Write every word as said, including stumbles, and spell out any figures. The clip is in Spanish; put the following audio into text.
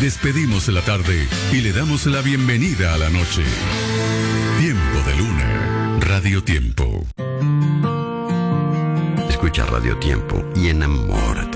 Despedimos la tarde y le damos la bienvenida a la noche. Tiempo de Luna, Radio Tiempo. Escucha Radio Tiempo y enamórate.